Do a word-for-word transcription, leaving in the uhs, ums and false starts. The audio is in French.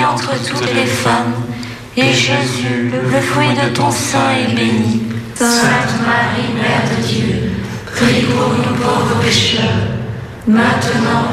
entre toutes les femmes, et Jésus, le fruit de ton sein, est béni. Sainte Marie, Mère de Dieu, prie pour nous pauvres pécheurs, maintenant